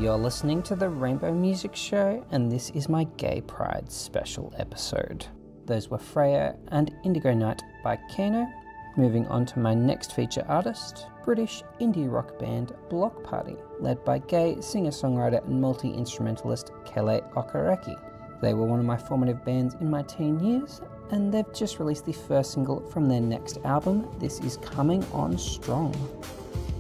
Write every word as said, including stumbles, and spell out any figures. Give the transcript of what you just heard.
You're listening to the Rainbow Music Show, and this is my Gay Pride special episode. Those were Freya and Indigo Night by Kano. Moving on to my next feature artist, British indie rock band Bloc Party, led by gay singer-songwriter and multi-instrumentalist Kele Okereke. They were one of my formative bands in my teen years, and they've just released the first single from their next album. This is Coming On Strong.